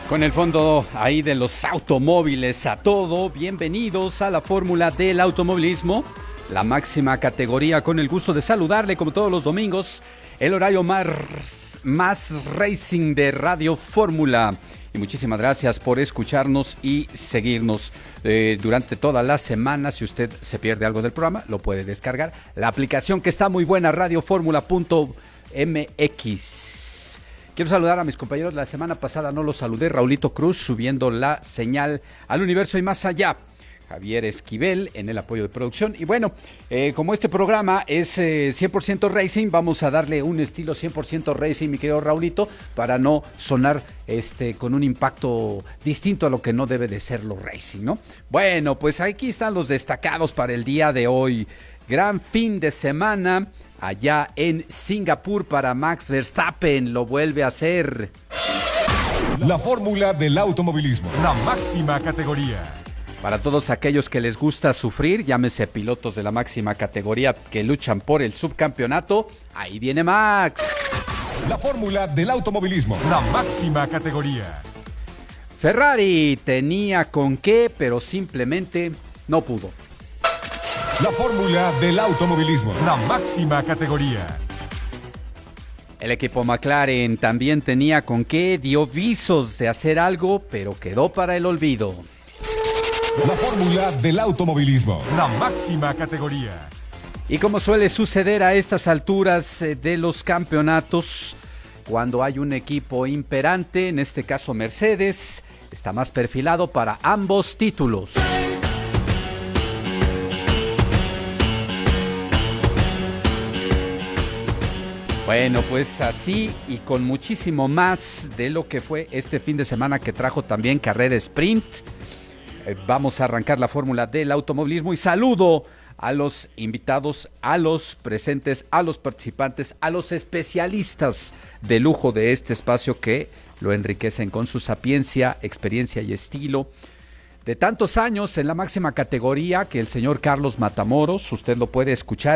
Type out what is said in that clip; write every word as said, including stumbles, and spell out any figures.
Con el fondo ahí de los automóviles a todo, bienvenidos a la fórmula del automovilismo, la máxima categoría, con el gusto de saludarle como todos los domingos, el horario más, más racing de Radio Fórmula. Y muchísimas gracias por escucharnos y seguirnos eh, durante toda la semana. Si usted se pierde algo del programa, lo puede descargar. La aplicación que está muy buena, radio fórmula punto m x. Quiero saludar a mis compañeros. La semana pasada no los saludé. Raulito Cruz subiendo la señal al universo y más allá. Javier Esquivel en el apoyo de producción. Y bueno, eh, como este programa es eh, cien por ciento racing, vamos a darle un estilo cien por ciento racing, mi querido Raulito, para no sonar este con un impacto distinto a lo que no debe de ser lo racing, ¿no? Bueno, pues aquí están los destacados para el día de hoy. Gran fin de semana allá en Singapur para Max Verstappen, lo vuelve a hacer. La fórmula del automovilismo, la máxima categoría. Para todos aquellos que les gusta sufrir, llámese pilotos de la máxima categoría que luchan por el subcampeonato, ahí viene Max. La fórmula del automovilismo, la máxima categoría. Ferrari tenía con qué, pero simplemente no pudo. La fórmula del automovilismo, la máxima categoría. El equipo McLaren también tenía con qué, dio visos de hacer algo, pero quedó para el olvido. La fórmula del automovilismo, la máxima categoría. Y como suele suceder a estas alturas de los campeonatos, cuando hay un equipo imperante, en este caso Mercedes, está más perfilado para ambos títulos. Bueno, pues así y con muchísimo más de lo que fue este fin de semana que trajo también carrera sprint. Eh, vamos a arrancar la fórmula del automovilismo y saludo a los invitados, a los presentes, a los participantes, a los especialistas de lujo de este espacio que lo enriquecen con su sapiencia, experiencia y estilo. De tantos años en la máxima categoría que el señor Carlos Matamoros, usted lo puede escuchar